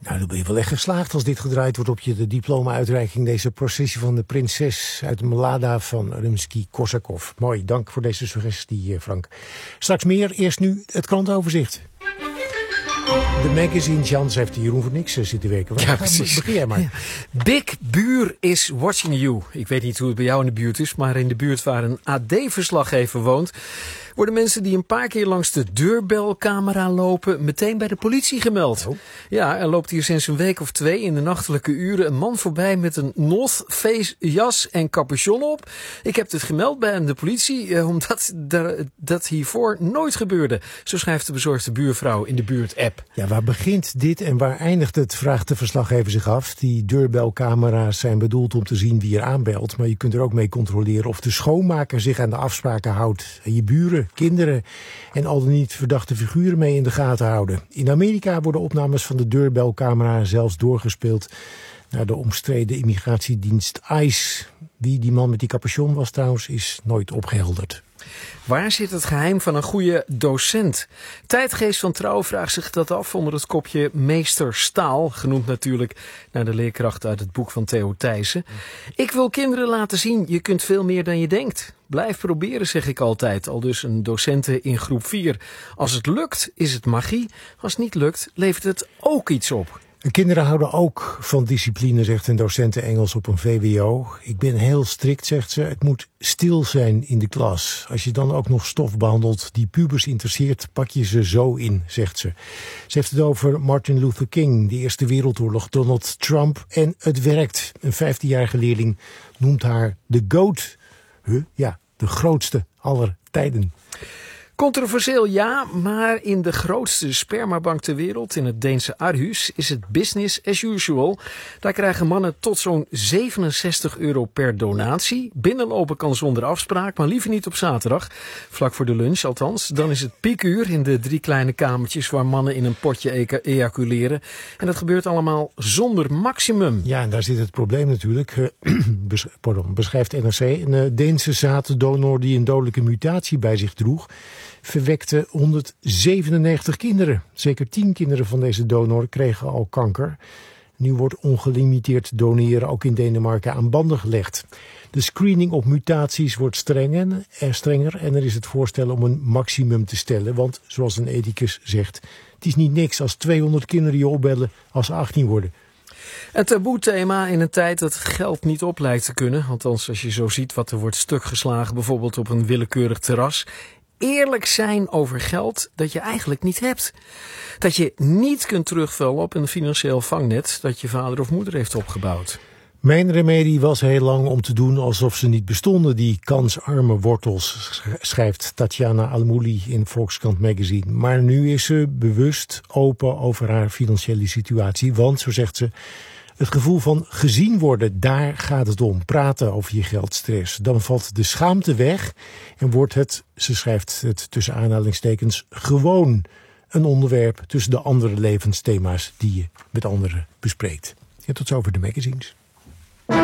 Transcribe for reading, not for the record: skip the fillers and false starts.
Nou, dan ben je wel echt geslaagd als dit gedraaid wordt op je diploma-uitreiking. Deze processie van de prinses uit de Mlada van Rimsky-Korsakov. Mooi, dank voor deze suggestie, Frank. Straks meer, eerst nu het krantoverzicht. De magazine, Jans heeft Jeroen voor niks zitten werken. Ja, precies. Begin jij maar. Ja. Big Buur is watching you. Ik weet niet hoe het bij jou in de buurt is, maar in de buurt waar een AD-verslaggever woont, worden mensen die een paar keer langs de deurbelcamera lopen meteen bij de politie gemeld. Oh. Ja, er loopt hier sinds een week of 2 in de nachtelijke uren een man voorbij met een North Face jas en capuchon op. Ik heb het gemeld bij de politie, omdat dat hiervoor nooit gebeurde. Zo schrijft de bezorgde buurvrouw in de buurt-app. Ja, waar begint dit en waar eindigt het, vraagt de verslaggever zich af. Die deurbelcamera's zijn bedoeld om te zien wie er aanbelt. Maar je kunt er ook mee controleren of de schoonmaker zich aan de afspraken houdt. En je buren, kinderen en al dan niet verdachte figuren mee in de gaten houden. In Amerika worden opnames van de deurbelcamera zelfs doorgespeeld naar de omstreden immigratiedienst ICE. Wie die man met die capuchon was trouwens, is nooit opgehelderd. Waar zit het geheim van een goede docent? Tijdgeest van Trouw vraagt zich dat af onder het kopje Meester Staal, genoemd natuurlijk naar de leerkracht uit het boek van Theo Thijssen. Ik wil kinderen laten zien, je kunt veel meer dan je denkt. Blijf proberen, zeg ik altijd, al dus een docenten in groep 4. Als het lukt, is het magie. Als het niet lukt, levert het ook iets op. Kinderen houden ook van discipline, zegt een docent Engels op een VWO. Ik ben heel strikt, zegt ze. Het moet stil zijn in de klas. Als je dan ook nog stof behandelt die pubers interesseert, pak je ze zo in, zegt ze. Ze heeft het over Martin Luther King, de Eerste Wereldoorlog, Donald Trump. En het werkt. Een 15-jarige leerling noemt haar de GOAT. Ja, de grootste aller tijden. Controversieel ja, maar in de grootste spermabank ter wereld, in het Deense Aarhus, is het business as usual. Daar krijgen mannen tot zo'n €67 per donatie. Binnenlopen kan zonder afspraak, maar liever niet op zaterdag. Vlak voor de lunch althans. Dan is het piekuur in de 3 kleine kamertjes waar mannen in een potje ejaculeren. En dat gebeurt allemaal zonder maximum. Ja, en daar zit het probleem natuurlijk. Beschrijft NRC. Een Deense zaaddonor die een dodelijke mutatie bij zich droeg, verwekte 197 kinderen. Zeker 10 kinderen van deze donor kregen al kanker. Nu wordt ongelimiteerd doneren ook in Denemarken aan banden gelegd. De screening op mutaties wordt strenger en er is het voorstel om een maximum te stellen. Want, zoals een ethicus zegt, het is niet niks als 200 kinderen je opbellen als ze 18 worden. Een taboe-thema in een tijd dat geld niet op lijkt te kunnen. Althans, als je zo ziet wat er wordt stukgeslagen, bijvoorbeeld op een willekeurig terras. Eerlijk zijn over geld dat je eigenlijk niet hebt. Dat je niet kunt terugvallen op een financieel vangnet dat je vader of moeder heeft opgebouwd. Mijn remedie was heel lang om te doen alsof ze niet bestonden, die kansarme wortels, schrijft Tatjana Almouli in Volkskrant Magazine. Maar nu is ze bewust open over haar financiële situatie, want, zo zegt ze, het gevoel van gezien worden, daar gaat het om. Praten over je geldstress. Dan valt de schaamte weg en wordt het, ze schrijft het tussen aanhalingstekens, gewoon een onderwerp tussen de andere levensthema's die je met anderen bespreekt. En tot zover de magazines.